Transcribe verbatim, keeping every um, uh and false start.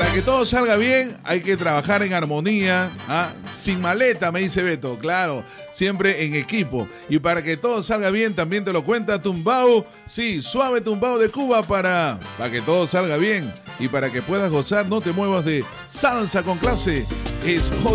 Para que todo salga bien, hay que trabajar en armonía, ¿ah? Sin maleta, me dice Beto, claro, siempre en equipo. Y para que todo salga bien, también te lo cuenta Tumbao, sí, suave Tumbao de Cuba para, para que todo salga bien. Y para que puedas gozar, no te muevas de salsa con clase. Es